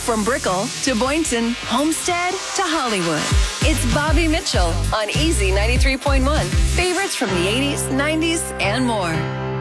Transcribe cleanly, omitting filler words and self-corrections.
From Brickell to Boynton, Homestead to Hollywood. It's Bobby Mitchell on Easy 93.1. Favorites from the 80s, 90s, and more.